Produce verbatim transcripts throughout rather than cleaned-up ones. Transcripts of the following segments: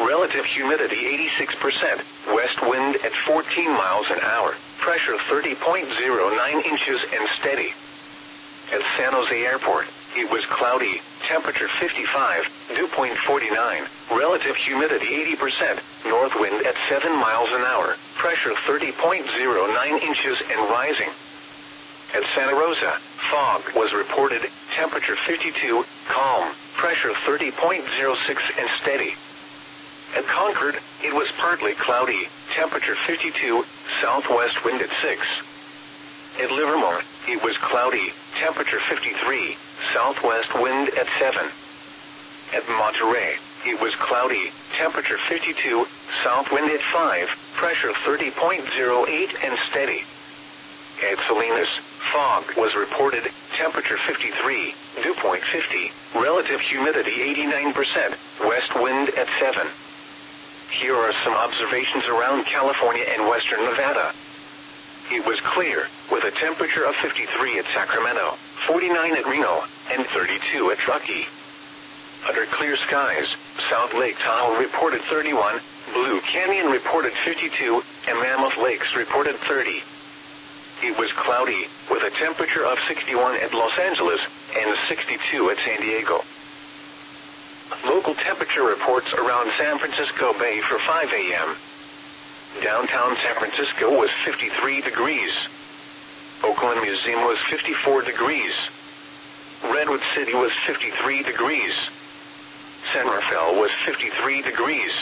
relative humidity eighty-six percent, west wind at fourteen miles an hour, pressure thirty point zero nine inches and steady. At San Jose Airport, it was cloudy, temperature fifty-five, dew point forty-nine, relative humidity eighty percent, north wind at seven miles an hour, pressure thirty point zero nine inches and rising. At Santa Rosa, fog was reported, temperature fifty-two, calm, pressure thirty point zero six and steady. At Concord, it was partly cloudy, temperature fifty-two, southwest wind at six. At Livermore, it was cloudy, temperature fifty-three, southwest wind at seven. At Monterey, it was cloudy, temperature fifty-two, south wind at five, pressure thirty point zero eight and steady. At Salinas, fog was reported, temperature fifty-three, dew point fifty, relative humidity eighty-nine percent, west wind at seven. Here are some observations around California and western Nevada. It was clear, with a temperature of fifty-three at Sacramento, forty-nine at Reno, and thirty-two at Truckee. Under clear skies, South Lake Tahoe reported thirty-one, Blue Canyon reported fifty-two, and Mammoth Lakes reported thirty. It was cloudy, with a temperature of sixty-one at Los Angeles, and sixty-two at San Diego. Local temperature reports around San Francisco Bay for five a m Downtown San Francisco was fifty-three degrees. Oakland Museum was fifty-four degrees. Redwood City was fifty-three degrees. San Rafael was fifty-three degrees.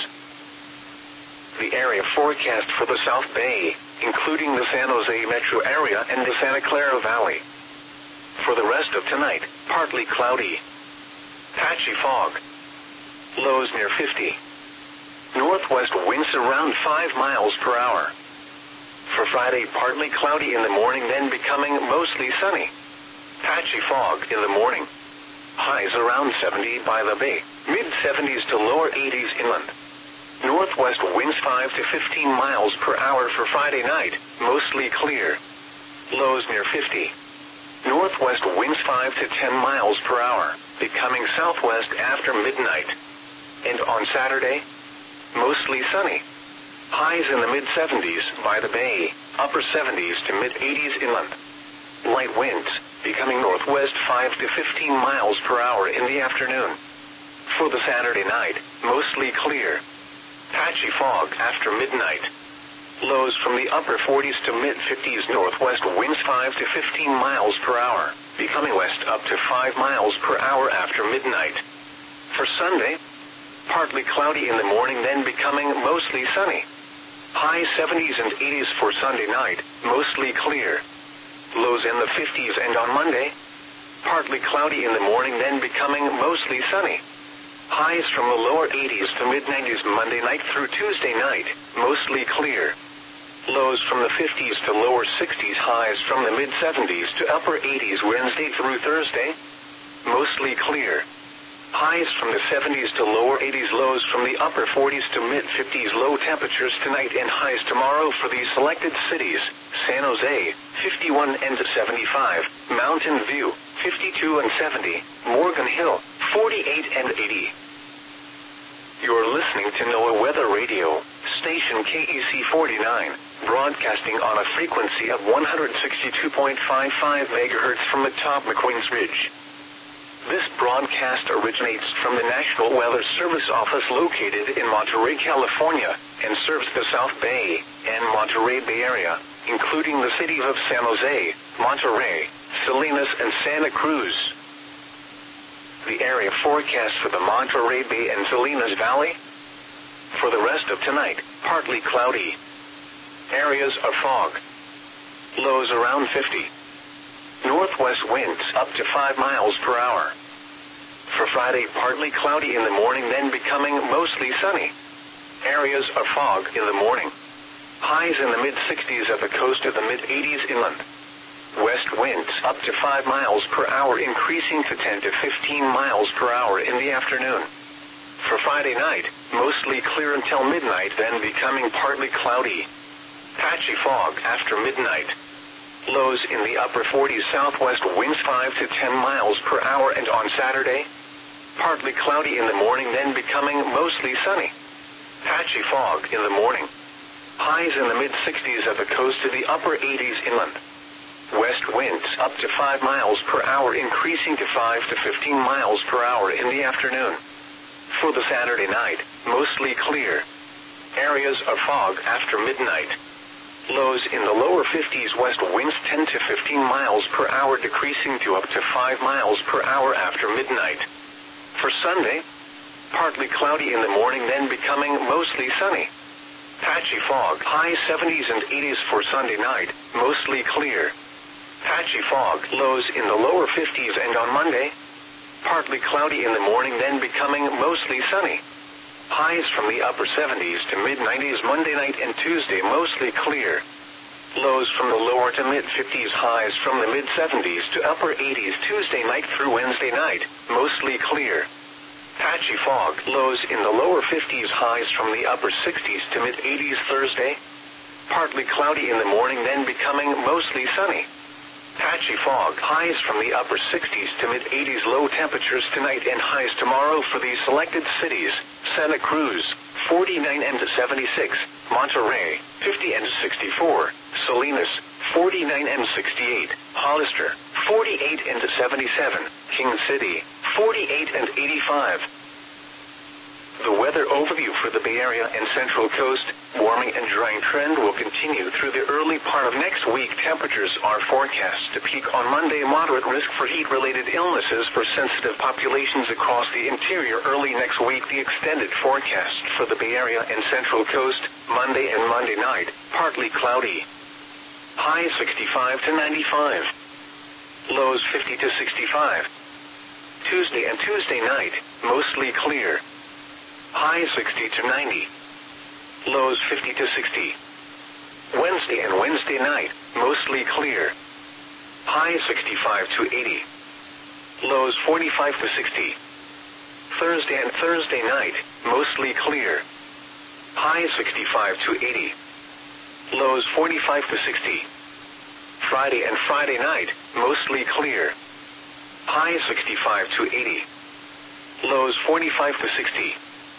The area forecast for the South Bay, including the San Jose metro area and the Santa Clara Valley. For the rest of tonight, partly cloudy. Patchy fog. Lows near fifty. Northwest winds around five miles per hour. For Friday, partly cloudy in the morning, then becoming mostly sunny. Patchy fog in the morning. Highs around seventy by the bay, mid seventies to lower eighties inland. Northwest winds five to fifteen miles per hour for Friday night, mostly clear. Lows near fifty. Northwest winds five to ten miles per hour, becoming southwest after midnight. And on Saturday, mostly sunny. Highs in the mid seventies by the bay, upper seventies to mid eighties inland. Light winds, becoming northwest five to fifteen miles per hour in the afternoon. For the Saturday night, mostly clear. Patchy fog after midnight. Lows from the upper forties to mid fifties, northwest winds five to fifteen miles per hour, becoming west up to five miles per hour after midnight. For Sunday, partly cloudy in the morning, then becoming mostly sunny. High seventies and eighties for Sunday night, mostly clear. Lows in the fifties, and on Monday, partly cloudy in the morning, then becoming mostly sunny. Highs from the lower eighties to mid nineties Monday night through Tuesday night, mostly clear. Lows from the fifties to lower sixties, highs from the mid seventies to upper eighties Wednesday through Thursday, mostly clear. Highs from the seventies to lower eighties, lows from the upper forties to mid fifties, low temperatures tonight and highs tomorrow for these selected cities: San Jose, fifty-one and seventy-five, Mountain View, fifty-two and seventy, Morgan Hill, forty-eight and eighty. You're listening to NOAA Weather Radio, station K E C forty-nine, broadcasting on a frequency of one hundred sixty-two point five five megahertz from atop McQueen's Ridge. This broadcast originates from the National Weather Service office located in Monterey, California, and serves the South Bay and Monterey Bay area, including the cities of San Jose, Monterey, Salinas, and Santa Cruz. The area forecast for the Monterey Bay and Salinas Valley. For the rest of tonight, partly cloudy. Areas of fog. Lows around fifty. Northwest winds up to five miles per hour. For Friday, partly cloudy in the morning, then becoming mostly sunny. Areas of fog in the morning. Highs in the mid sixties at the coast to the mid eighties inland. West winds up to five miles per hour, increasing to ten to fifteen miles per hour in the afternoon. For Friday night, mostly clear until midnight, then becoming partly cloudy. Patchy fog after midnight. Lows in the upper forties, southwest winds five to ten miles per hour, and on Saturday, partly cloudy in the morning, then becoming mostly sunny. Patchy fog in the morning. Highs in the mid sixties at the coast to the upper eighties inland. West winds up to five miles per hour, increasing to five to fifteen miles per hour in the afternoon. For the Saturday night, mostly clear. Areas of fog after midnight. Lows in the lower fifties, west winds ten to fifteen miles per hour, decreasing to up to five miles per hour after midnight. For Sunday, partly cloudy in the morning, then becoming mostly sunny. Patchy fog, high seventies and eighties for Sunday night, mostly clear. Patchy fog, lows in the lower fifties, and on Monday, partly cloudy in the morning, then becoming mostly sunny. Highs from the upper seventies to mid nineties Monday night and Tuesday, mostly clear. Lows from the lower to mid fifties, highs from the mid seventies to upper eighties Tuesday night through Wednesday night, mostly clear. Patchy fog, lows in the lower fifties, highs from the upper sixties to mid eighties Thursday. Partly cloudy in the morning, then becoming mostly sunny. Patchy fog, highs from the upper sixties to mid eighties, low temperatures tonight and highs tomorrow for these selected cities: Santa Cruz, forty-nine and seventy-six, Monterey, fifty and sixty-four, Salinas, forty-nine and sixty-eight, Hollister, forty-eight and seventy-seven, King City, forty-eight and eighty-five. The weather overview for the Bay Area and Central Coast. Warming and drying trend will continue through the early part of next week. Temperatures are forecast to peak on Monday. Moderate risk for heat-related illnesses for sensitive populations across the interior early next week. The extended forecast for the Bay Area and Central Coast. Monday and Monday night, partly cloudy. High sixty-five to ninety-five. Lows fifty to sixty-five. Tuesday and Tuesday night, mostly clear. High sixty to ninety. Lows fifty to sixty. Wednesday and Wednesday night, mostly clear. High sixty-five to eighty. Lows forty-five to sixty. Thursday and Thursday night, mostly clear. High sixty-five to eighty. Lows forty-five to sixty. Friday and Friday night, mostly clear. High sixty-five to eighty. Lows forty-five to sixty.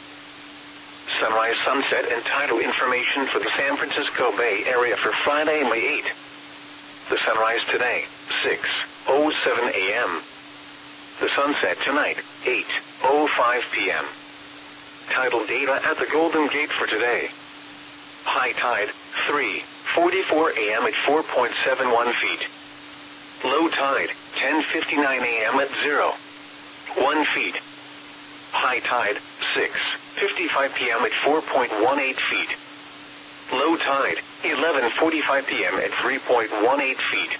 Sunrise, sunset, and tidal information for the San Francisco Bay Area for Friday, May eighth. The sunrise today, six oh seven a m The sunset tonight, eight oh five p m Tidal data at the Golden Gate for today. High tide, three forty-four a m at four point seven one feet. Low tide, ten fifty-nine a m at zero point one feet. High tide, six fifty-five p m at four point one eight feet. Low tide, eleven forty-five p m at three point one eight feet.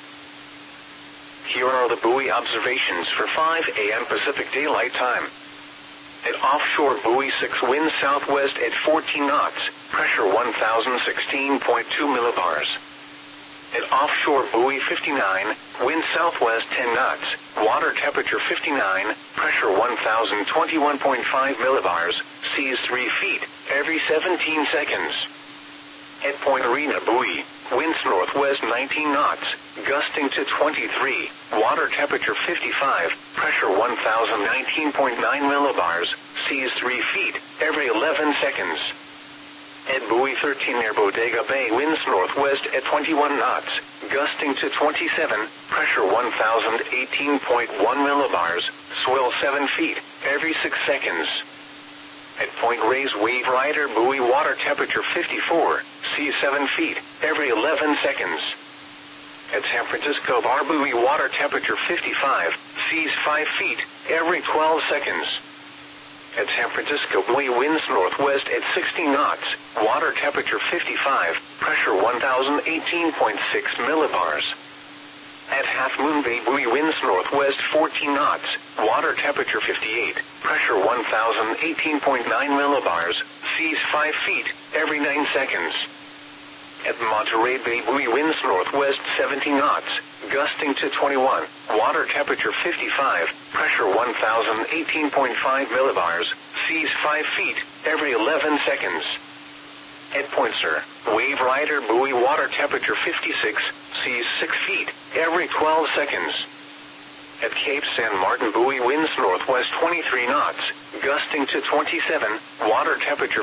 Here are the buoy observations for five a m Pacific Daylight Time. At offshore buoy six, wind southwest at fourteen knots, pressure one thousand sixteen point two millibars. At offshore buoy fifty-nine, wind southwest ten knots, water temperature fifty-nine, pressure one thousand twenty-one point five millibars, seas three feet, every seventeen seconds. At Point Arena buoy, winds northwest nineteen knots, gusting to twenty-three, water temperature fifty-five, pressure one thousand nineteen point nine millibars, seas three feet, every eleven seconds. At buoy thirteen near Bodega Bay, winds northwest at twenty-one knots, gusting to twenty-seven, pressure one thousand eighteen point one millibars, swell seven feet, every six seconds. At Point Reyes Wave Rider buoy, water temperature fifty-four, seas seven feet, every eleven seconds. At San Francisco Bar buoy, water temperature fifty-five, seas five feet, every twelve seconds. At San Francisco buoy, winds northwest at sixty knots, water temperature fifty-five, pressure one thousand eighteen point six millibars. At Half Moon Bay buoy, winds northwest fourteen knots, water temperature fifty-eight, pressure one thousand eighteen point nine millibars, seas five feet, every nine seconds. At Monterey Bay buoy, winds northwest seventeen knots, gusting to twenty-one, water temperature fifty-five, pressure one thousand eighteen point five millibars, seas five feet, every eleven seconds. At Point Sur, Wave Rider buoy, water temperature fifty-six, seas six feet, every twelve seconds. At Cape San Martin buoy, winds northwest twenty-three knots, gusting to twenty-seven, water temperature